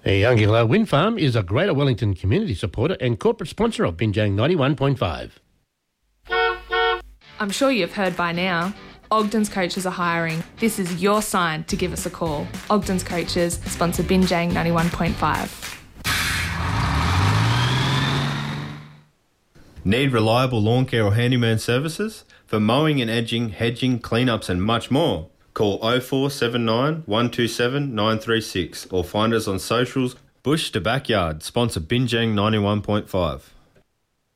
The Youngilla Wind Farm is a Greater Wellington community supporter and corporate sponsor of Binjang 91.5. I'm sure you've heard by now, Ogden's Coaches are hiring. This is your sign to give us a call. Ogden's Coaches sponsor Binjang 91.5. Need reliable lawn care or handyman services? For mowing and edging, hedging, cleanups and much more. Call 0479 127 936 or find us on socials. Bush to Backyard, sponsor Binjang 91.5.